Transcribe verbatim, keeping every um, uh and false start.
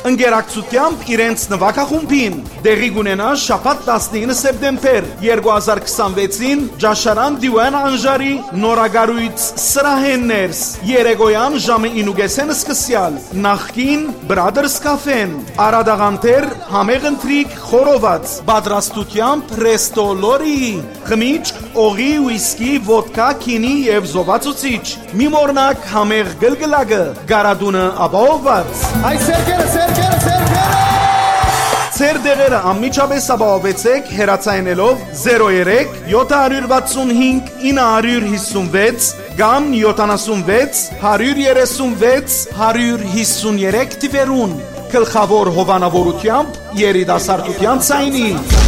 ընկերակցությամբ իրենց նվագախումբին։ Դեղի կունենա շաբաթ տասնինը սեպտեմբեր երկու հազար քսանվեցին Ջաշարան Դիվան Անժարի նորագարույց սրահեններս երեկոյան ժամը ինուգեսեն սկսյալ նախքին Brothers Cafe-ն Արադաղանտեր համեղընտրիկ խորոված պատրաստությամբ Resto Lori խմիչք օղի ուիսկի ոդկա քինի եւ զովացուցիչ մի մորնակ համեղ գլգլակը գարադունը ապահովված Այ սերկերը սերկերը սերկերը Ձեր դեղերը անմիջապես ապահովեցեք հեռացայնելով զերո երեք յոթ վաթսուն հինգ ինը հիսունվեց կամ յոթանասունվեց հարյուր երեսունվեց հարյուր հիսուներեք թվերուն գլխավոր հովանավորությամբ երիտասարդության ցայնի